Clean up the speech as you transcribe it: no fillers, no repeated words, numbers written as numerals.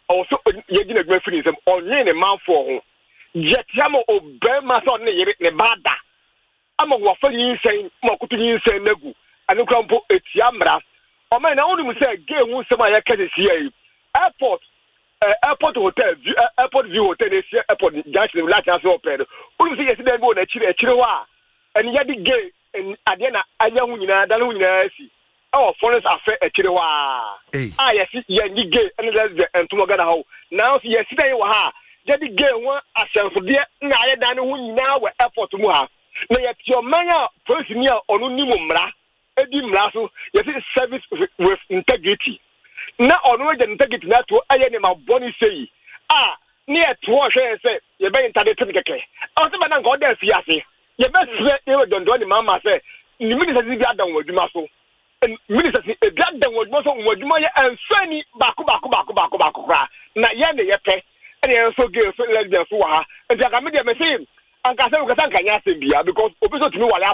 also yegina gbe free them onye ne man for ho yetiamo obema so ne yere ne bada ama wo fa yin sen ma kutu yin sen nagu anu krampo etia mra o man na onu say ge hu sem a yakase sia airport hotel airport view hotel airport junction la chance open onu say yesterday go na chire wa en yadi ge en ade na anya hu nyina dan hu nyina si our foreigners affair chire wa yes ye ni ge en let's entomo gana how now yesterday wa ha yadi ge won asenfode na aye dan hu nyina wa airport mu ha na ye tio manya police ni a onu ni mu mra edi mra so ye service with integrity na onu je integrity na to aye ni ma boni sei ni e to hwe se ye be interdate keke o se ba na ngo da fi ase ye be se e dondo ni mama se ni minister bi adan waduma so minister si e adan waduma so waduma ye anfani baako kra na ye ne ye pe e ye so ge so lesbian so ha e ka me de me say anka se ko san kanya se bia because obi so tumi wale